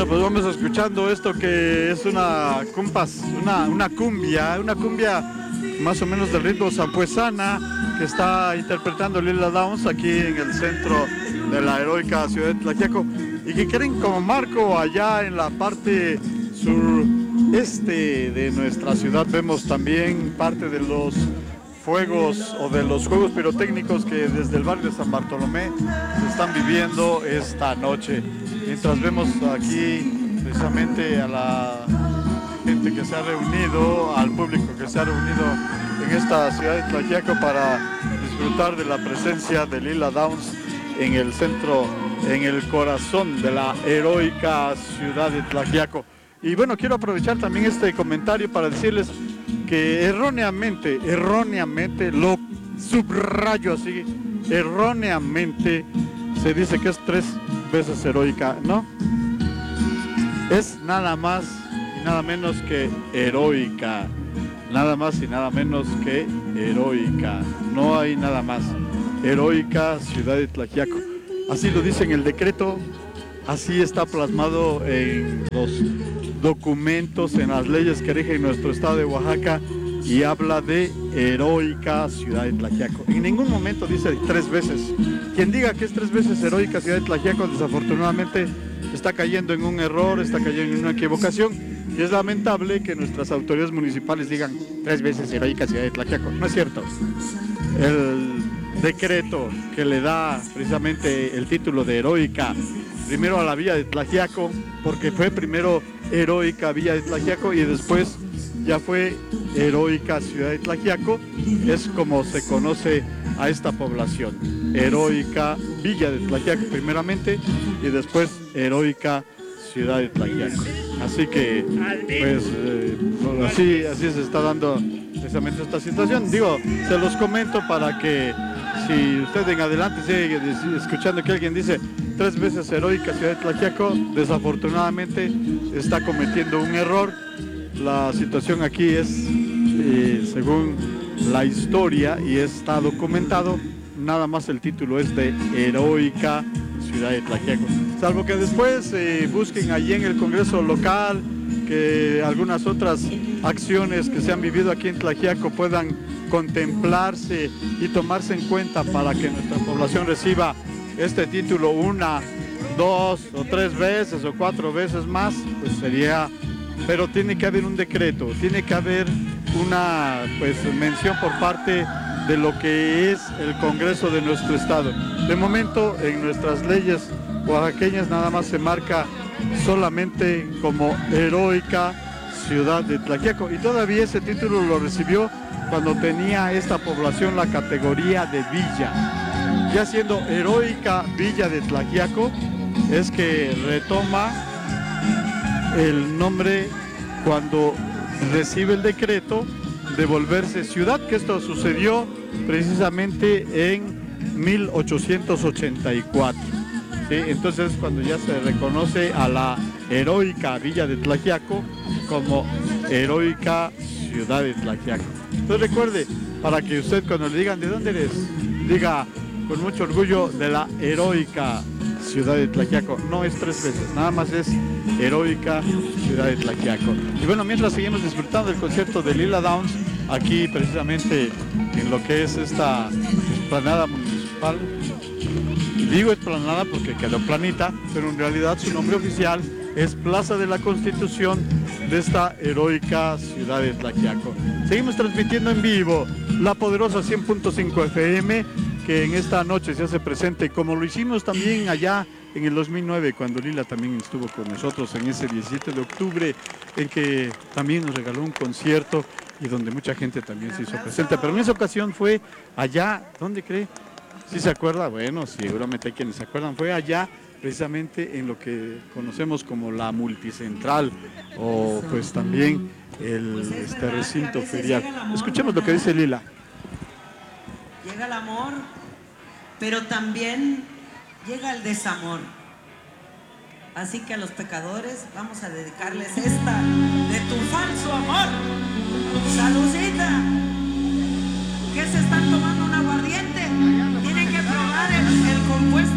Bueno, pues vamos escuchando esto que es una cumbia más o menos del ritmo zampuesana que está interpretando Lila Downs aquí en el centro de la heroica ciudad de Tlaxiaco y que quieren como marco allá en la parte sureste de nuestra ciudad. Vemos también parte de los fuegos o de los juegos pirotécnicos que desde el barrio de San Bartolomé se están viviendo esta noche. Mientras vemos aquí precisamente a la gente que se ha reunido, al público que se ha reunido en esta ciudad de Tlaxiaco para disfrutar de la presencia de Lila Downs en el centro, en el corazón de la heroica ciudad de Tlaxiaco. Y bueno, quiero aprovechar también este comentario para decirles que erróneamente, lo subrayo así, erróneamente se dice que es 3 veces heroica, ¿no? Es nada más y nada menos que heroica, nada más y nada menos que heroica, no hay nada más. Heroica ciudad de Tlaxiaco, así lo dice en el decreto, así está plasmado en los documentos, en las leyes que rigen nuestro estado de Oaxaca y habla de heroica ciudad de Tlaxiaco. En ningún momento dice 3 veces. Quien diga que es 3 veces heroica ciudad de Tlaxiaco, desafortunadamente está cayendo en un error, está cayendo en una equivocación y es lamentable que nuestras autoridades municipales digan 3 veces heroica ciudad de Tlaxiaco. No es cierto. El decreto que le da precisamente el título de heroica primero a la villa de Tlaxiaco, porque fue primero heroica villa de Tlaxiaco y después ya fue heroica ciudad de Tlaxiaco, es como se conoce a esta población, heroica villa de Tlaxiaco primeramente y después heroica ciudad de Tlaxiaco. Así que pues así se está dando precisamente esta situación. Digo, se los comento para que si usted en adelante sigue escuchando que alguien dice 3 veces heroica ciudad de Tlaxiaco, desafortunadamente está cometiendo un error. La situación aquí es, según la historia y está documentado, nada más el título es de heroica ciudad de Tlaxiaco. Salvo que después busquen allí en el Congreso local que algunas otras acciones que se han vivido aquí en Tlaxiaco puedan contemplarse y tomarse en cuenta para que nuestra población reciba este título 1, 2 o 3 veces o 4 veces más, pues sería, pero tiene que haber un decreto, tiene que haber una mención por parte de lo que es el Congreso de nuestro estado. De momento en nuestras leyes oaxaqueñas nada más se marca solamente como heroica ciudad de Tlaxiaco y todavía ese título lo recibió cuando tenía esta población la categoría de villa. Ya siendo heroica villa de Tlaxiaco es que retoma el nombre cuando recibe el decreto de volverse ciudad, que esto sucedió precisamente en 1884. ¿Sí? Entonces cuando ya se reconoce a la heroica villa de Tlaxiaco como heroica ciudad de Tlaxiaco. Entonces recuerde, para que usted cuando le digan ¿de dónde eres?, diga con mucho orgullo de la heroica ciudad de Tlaxiaco. No es 3 veces, nada más es heroica ciudad de Tlaxiaco. Y bueno, mientras seguimos disfrutando del concierto de Lila Downs, aquí precisamente en lo que es esta explanada municipal, digo explanada porque quedó planita, pero en realidad su nombre oficial es Plaza de la Constitución de esta heroica ciudad de Tlaxiaco. Seguimos transmitiendo en vivo la poderosa 100.5 FM, que en esta noche se hace presente, como lo hicimos también allá en el 2009, cuando Lila también estuvo con nosotros en ese 17 de octubre, en que también nos regaló un concierto y donde mucha gente también se hizo presente. Pero en esa ocasión fue allá, ¿dónde cree? ¿Sí se acuerda? Bueno, seguramente hay quienes se acuerdan. Fue allá, precisamente en lo que conocemos como la multicentral, o pues también el recinto ferial. Escuchemos lo que dice Lila. Llega el amor, pero también llega el desamor. Así que a los pecadores vamos a dedicarles esta de tu falso amor. ¡Saludcita! ¿Qué se están tomando? ¿Un aguardiente? Tienen que probar el compuesto.